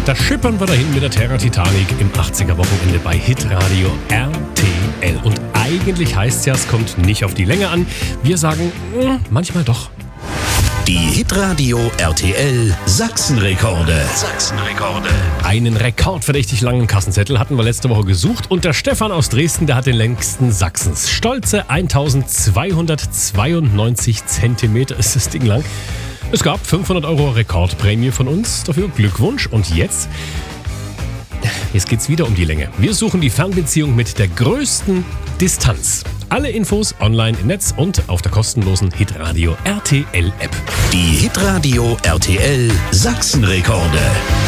Da schippern wir dahin mit der Terra Titanic im 80er-Wochenende bei Hitradio RTL. Und eigentlich heißt es ja, es kommt nicht auf die Länge an. Wir sagen, manchmal doch. Die Hitradio RTL Sachsenrekorde. Einen rekordverdächtig langen Kassenzettel hatten wir letzte Woche gesucht und der Stefan aus Dresden, der hat den längsten Sachsens. Stolze 1292 Zentimeter ist das Ding lang. Es gab 500 € Rekordprämie von uns, dafür Glückwunsch. Und jetzt geht's wieder um die Länge. Wir suchen die Fernbeziehung mit der größten Distanz. Alle Infos online im Netz und auf der kostenlosen Hitradio RTL App. Die Hitradio RTL Sachsenrekorde.